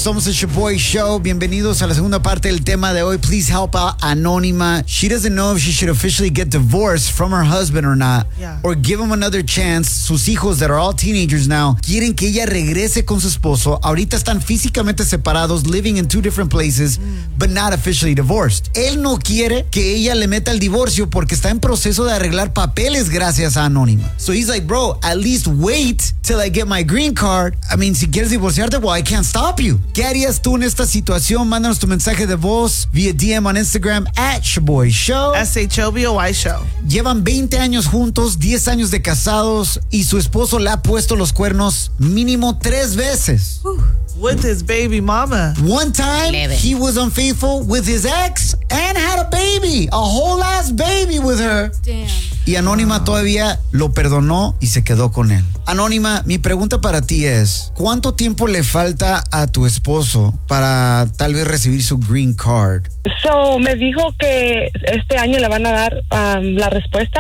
Somos el Shaboy Show. Bienvenidos a la segunda parte del tema de hoy. Please help out Anónima. She doesn't know if she should officially get divorced from her husband or not. Yeah. Or give him another chance. Sus hijos, that are all teenagers now, quieren que ella regrese con su esposo. Ahorita están físicamente separados, living in two different places, but not officially divorced. Él no quiere que ella le meta el divorcio porque está en proceso de arreglar papeles gracias a Anónima. So he's like, bro, at least wait till I get my green card. I mean, si quieres divorciarte, well, I can't stop you. ¿Qué harías tú en esta situación? Mándanos tu mensaje de voz vía DM on Instagram @Shaboy Show. SHOBOY Show. Llevan 20 años juntos, 10 años de casados y su esposo le ha puesto los cuernos mínimo 3 veces. With his baby mama. One time, he was unfaithful with his ex and had a baby, a whole ass baby with her. Damn. Y Anónima todavía lo perdonó y se quedó con él. Anónima, mi pregunta para ti es, ¿cuánto tiempo le falta a tu esposo para tal vez recibir su green card? So, me dijo que este año le van a dar la respuesta.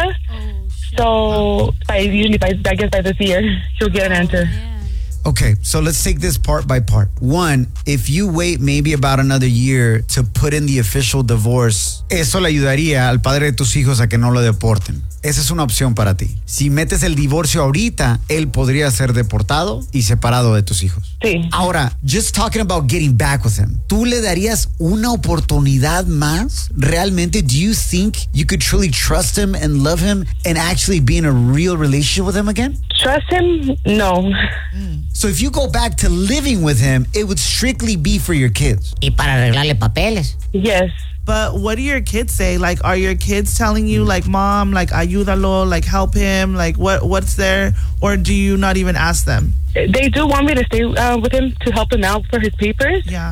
So, I guess by this year, she'll get an answer. Okay, so let's take this part by part. One, if you wait maybe about another year to put in the official divorce, eso le ayudaría al padre de tus hijos a que no lo deporten. Esa es una opción para ti. Si metes el divorcio ahorita, él podría ser deportado y separado de tus hijos. Sí. Ahora, just talking about getting back with him, ¿tú le darías una oportunidad más? ¿Realmente, do you think you could truly trust him and love him and actually be in a real relationship with him again? Trust him? No. So if you go back to living with him, it would strictly be for your kids. Y para arreglarle papeles. Yes. But what do your kids say? Like, are your kids telling you, like, Mom, like, ayúdalo, like, help him? Like, what's there? Or do you not even ask them? They do want me to stay with him to help him out for his papers. Yeah.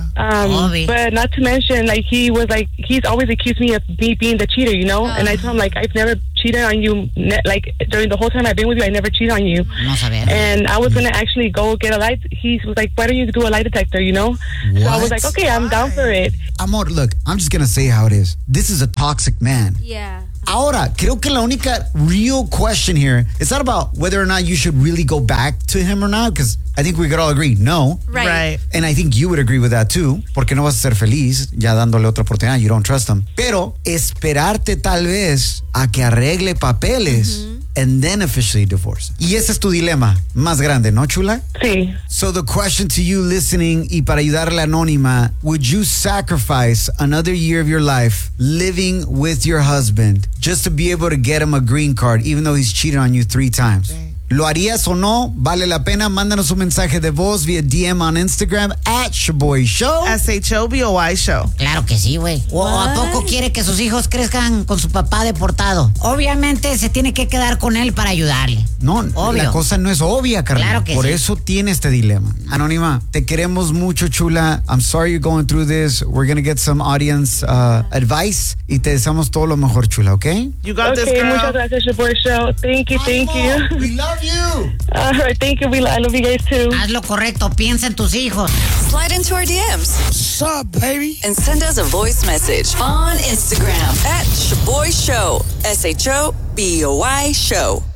But not to mention, like, he's always accused me of me being the cheater, you know? And I told him, like, I've never cheated on you. Like, during the whole time I've been with you, I never cheated on you. No sabía. And I was going to actually go get a light. He was like, why don't you do a lie detector, you know? What? So I was like, okay, I'm down for it. Amor, look, I'm just going to say how it is. This is a toxic man. Yeah. Ahora, creo que la única real question here, it's not about whether or not you should really go back to him or not, because I think we could all agree, no. Right. And I think you would agree with that too, porque no vas a ser feliz ya dándole otra oportunidad, you don't trust him. Pero esperarte tal vez a que arregle papeles and then officially divorce. Y ese es tu dilema más grande, ¿no, chula? Sí. So the question to you listening y para ayudarle a Anónima, would you sacrifice another year of your life living with your husband just to be able to get him a green card even though he's cheated on you 3 times? ¿Lo harías o no? ¿Vale la pena? Mándanos un mensaje de voz vía DM on Instagram @Shaboy Show. SHOBOY Show. Claro que sí, güey. ¿O a poco quiere que sus hijos crezcan con su papá deportado? Obviamente se tiene que quedar con él para ayudarle. No, Obvio. la cosa no es obvia, Carla. Claro que Por sí. eso tiene este dilema. Anónima, te queremos mucho, chula. I'm sorry you're going through this. We're going to get some audience advice y te deseamos todo lo mejor, chula, ¿ok? You got this, Okay, girl. muchas gracias, Shaboy Show. Thank you. We love you. All right, thank you. I love you guys too. Haz lo correcto, piensa en tus hijos. Slide into our DMs. What's up, baby? And send us a voice message on Instagram @Shaboy Show. SHOBOY Show.